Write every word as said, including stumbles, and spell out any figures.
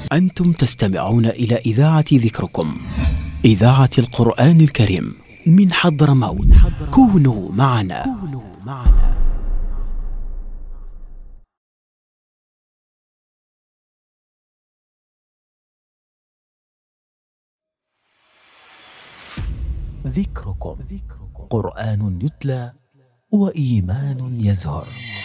أنتم تستمعون إلى إذاعة ذكركم، إذاعة القرآن الكريم من حضرموت. كونوا معنا. ذكركم قرآن يتلى وإيمان يزهر.